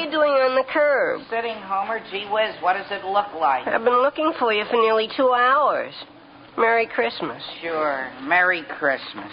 you doing on the curb? Sitting, Homer. Gee whiz, what does it look like? I've been looking for you for nearly 2 hours. Merry Christmas. Sure. Merry Christmas.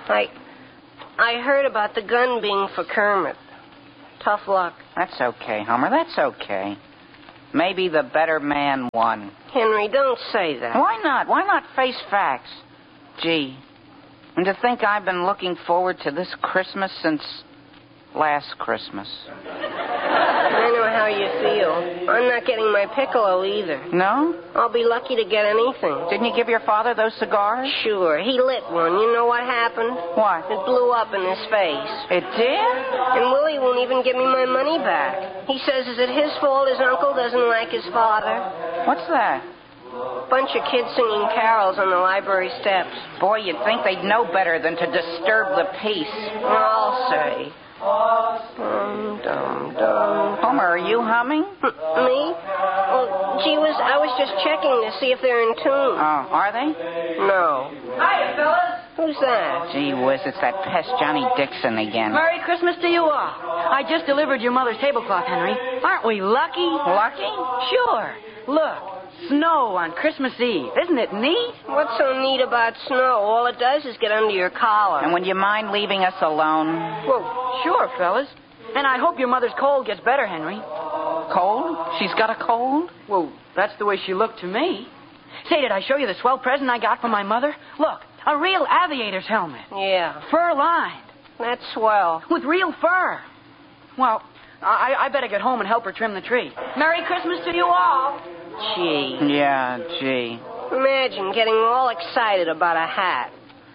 I heard about the gun being for Kermit. Tough luck. That's okay, Homer. That's okay. Maybe the better man won. Henry, don't say that. Why not? Why not face facts? Gee. And to think I've been looking forward to this Christmas since last Christmas. I know how you feel. I'm not getting my piccolo either. No? I'll be lucky to get anything. Didn't you give your father those cigars? Sure. He lit one. You know what happened? What? It blew up in his face. It did? And Willie won't even give me my money back. He says, is it his fault his uncle doesn't like his father? What's that? Bunch of kids singing carols on the library steps. Boy, you'd think they'd know better than to disturb the peace. I'll say. Dum, dum, dum. Homer, are you humming? Me? Well, gee whiz, I was just checking to see if they're in tune. Oh, are they? No. Hiya, fellas. Who's that? Gee whiz, it's that pest Johnny Dixon again. Merry Christmas to you all. I just delivered your mother's tablecloth, Henry. Aren't we lucky? Lucky? Sure. Look. Snow on Christmas Eve. Isn't it neat? What's so neat about snow? All it does is get under your collar. And would you mind leaving us alone? Well, sure, fellas. And I hope your mother's cold gets better, Henry. Cold? She's got a cold? Well, that's the way she looked to me. Say, did I show you the swell present I got from my mother? Look, a real aviator's helmet. Yeah. Fur-lined. That's swell. With real fur. Well, I better get home and help her trim the tree. Merry Christmas to you all. Gee. Yeah, gee. Imagine getting all excited about a hat.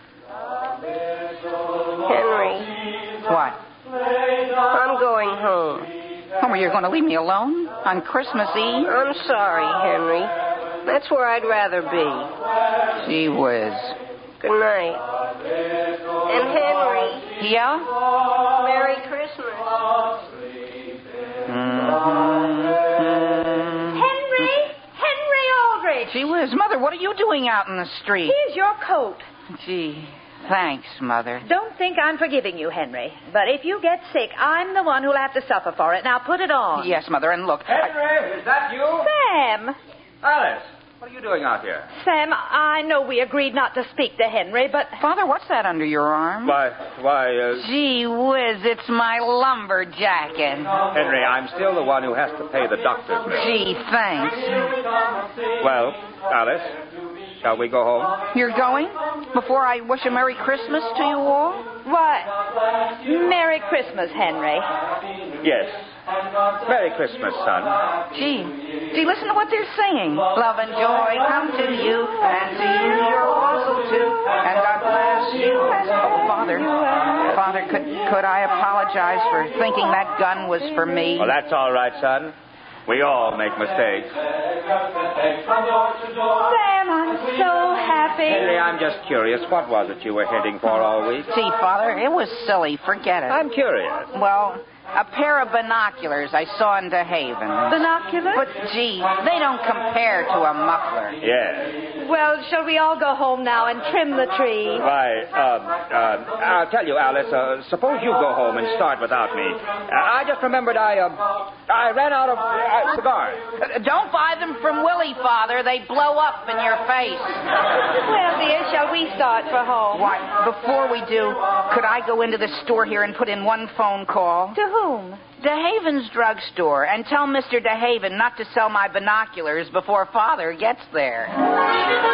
Henry. What? I'm going home. Homer, you're going to leave me alone on Christmas Eve? I'm sorry, Henry. That's where I'd rather be. Gee whiz. Good night. And Henry. Yeah? Merry Christmas. Henry Aldrich. Gee whiz, Mother, what are you doing out in the street? Here's your coat. Gee, thanks, Mother. Don't think I'm forgiving you, Henry. But if you get sick, I'm the one who'll have to suffer for it. Now put it on. Yes, Mother, and look. Henry, is that you? Sam. Alice, what are you doing out here? Sam, I know we agreed not to speak to Henry, but... Father, what's that under your arm? Why, Gee whiz, it's my lumber jacket. Henry, I'm still the one who has to pay the doctor's bill. Gee, thanks. Well, Alice, shall we go home? You're going? Before I wish a Merry Christmas to you all? Why, Merry Christmas, Henry. Yes. Merry Christmas, son. Gee, listen to what they're singing. Love and joy come to you, and to you your also too, and God bless you. Oh, Father, could I apologize for thinking that gun was for me? Well, that's all right, son. We all make mistakes. Sam, I'm so happy. Henry, I'm just curious. What was it you were hinting for all week? Gee, Father, it was silly. Forget it. I'm curious. Well, a pair of binoculars I saw in DeHaven. Binoculars? But, gee, they don't compare to a muffler. Yes. Well, shall we all go home now and trim the tree? Why, I'll tell you, Alice, suppose you go home and start without me. I just remembered I ran out of cigars. Don't buy them from Willie, Father. They blow up in your face. Well, dear, shall we start for home? Why, before we do, could I go into the store here and put in one phone call? To whom? DeHaven's drugstore, and tell Mr. DeHaven not to sell my binoculars before Father gets there.